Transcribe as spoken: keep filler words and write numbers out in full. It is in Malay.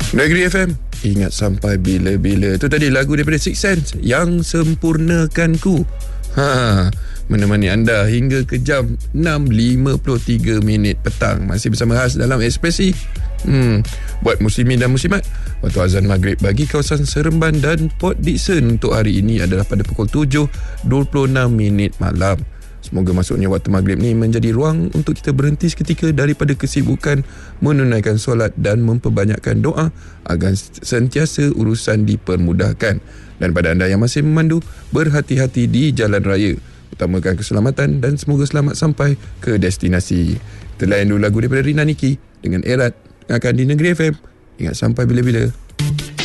Negeri F M, ingat sampai bila-bila. Itu tadi lagu daripada Six Sense, Yang Sempurnakan Ku. Ha, menemani anda hingga ke jam enam lima puluh tiga minit petang. Masih bersama Has dalam Ekspresi. Hmm, buat muslimin dan muslimat, waktu azan maghrib bagi kawasan Seremban dan Port Dickson untuk hari ini adalah pada pukul tujuh dua puluh enam minit malam. Semoga masuknya waktu maghrib ni menjadi ruang untuk kita berhenti seketika daripada kesibukan menunaikan solat dan memperbanyakkan doa agar sentiasa urusan dipermudahkan. Dan pada anda yang masih memandu, berhati-hati di jalan raya, utamakan keselamatan dan semoga selamat sampai ke destinasi. Itulah yang dulu lagu daripada Rina Niki dengan Erat akan di Negeri F M. Ingat sampai bila-bila.